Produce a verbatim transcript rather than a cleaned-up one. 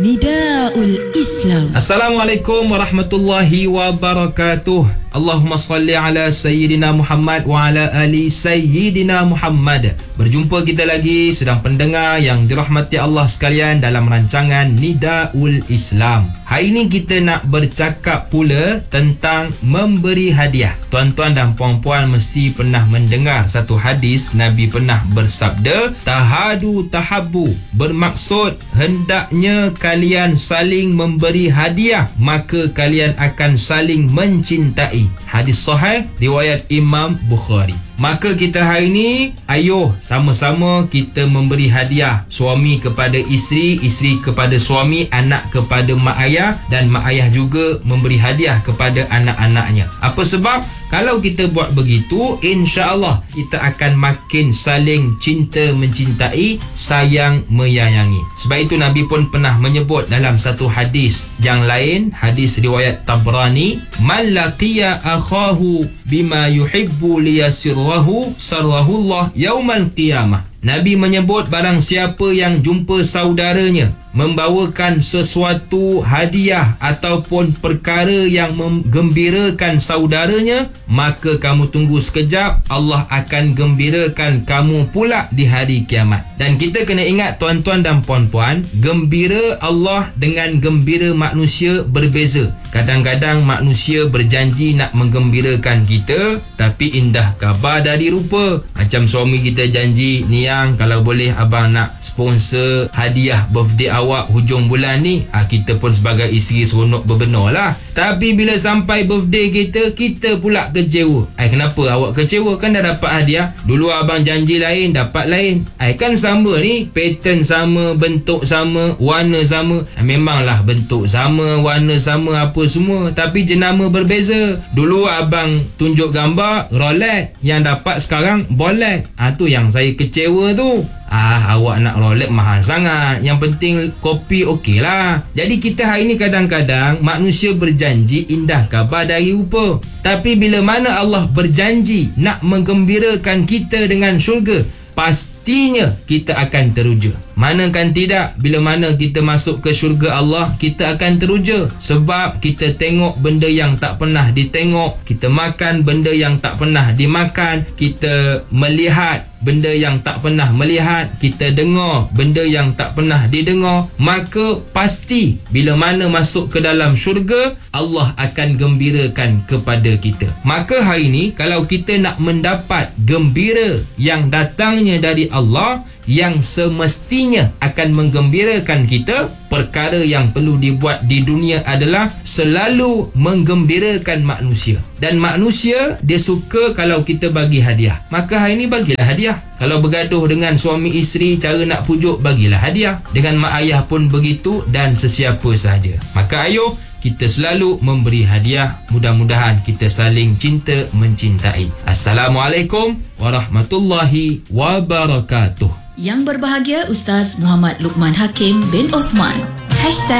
Nidaul Islam. Assalamualaikum warahmatullahi wabarakatuh. Allahumma salli ala Sayyidina Muhammad wa ala ali Sayyidina Muhammad. Berjumpa kita lagi sedang pendengar yang dirahmati Allah sekalian dalam rancangan Nidaul Islam. Hari ini kita nak bercakap pula tentang memberi hadiah. Tuan-tuan dan puan-puan mesti pernah mendengar satu hadis. Nabi pernah bersabda, tahadu tahabbu, bermaksud hendaknya kalian saling memberi hadiah, maka kalian akan saling mencintai. Hadis sahih riwayat Imam Bukhari. Maka kita hari ni, ayo sama-sama kita memberi hadiah. Suami kepada isteri, isteri kepada suami, anak kepada mak ayah, dan mak ayah juga memberi hadiah kepada anak-anaknya. Apa sebab? Kalau kita buat begitu, insya-Allah kita akan makin saling cinta mencintai, sayang menyayangi. Sebab itu Nabi pun pernah menyebut dalam satu hadis yang lain, hadis riwayat Tabrani, man laqiya akhahu bima yuhibbu liyasirrahu sarrahullah yaumal qiyamah. Nabi menyebut barang siapa yang jumpa saudaranya membawakan sesuatu hadiah ataupun perkara yang menggembirakan saudaranya, maka kamu tunggu sekejap, Allah akan gembirakan kamu pula di hari kiamat. Dan kita kena ingat tuan-tuan dan puan-puan, gembira Allah dengan gembira manusia berbeza. Kadang-kadang manusia berjanji nak menggembirakan kita, tapi indah khabar dari rupa. Macam suami kita janji, ni yang kalau boleh abang nak sponsor hadiah birthday awak hujung bulan ni, ha, kita pun sebagai isteri seronok berbenar lah. Tapi bila sampai birthday kita, kita pula kecewa. Ay, kenapa awak kecewa? Kan dah dapat hadiah. Dulu abang janji lain, dapat lain. Ay, kan sama ni, pattern sama, bentuk sama, warna sama. Ay, memanglah bentuk sama, warna sama, apa semua, tapi jenama berbeza. Dulu abang tunjuk gambar Rolex, yang dapat sekarang Bolex. Ah, tu yang saya kecewa tu. Ah, awak nak Rolex mahal sangat, yang penting kopi okey lah. Jadi kita hari ni kadang-kadang manusia berjanji indah khabar dari rupa, tapi bila mana Allah berjanji nak menggembirakan kita dengan syurga, pastinya kita akan teruja. Manakan tidak, bila mana kita masuk ke syurga Allah, kita akan teruja. Sebab kita tengok benda yang tak pernah ditengok, kita makan benda yang tak pernah dimakan, kita melihat benda yang tak pernah melihat, kita dengar benda yang tak pernah didengar. Maka pasti bila mana masuk ke dalam syurga, Allah akan gembirakan kepada kita. Maka hari ni, kalau kita nak mendapat gembira yang datangnya dari Allah, yang semestinya akan menggembirakan kita, perkara yang perlu dibuat di dunia adalah selalu menggembirakan manusia. Dan manusia, dia suka kalau kita bagi hadiah. Maka hari ni bagilah hadiah. Kalau bergaduh dengan suami isteri, cara nak pujuk, bagilah hadiah. Dengan mak ayah pun begitu, dan sesiapa sahaja. Maka ayo kita selalu memberi hadiah. Mudah-mudahan kita saling cinta mencintai. Assalamualaikum warahmatullahi wabarakatuh. Yang berbahagia Ustaz Muhammad Luqman Hakim bin Osman. Hashtag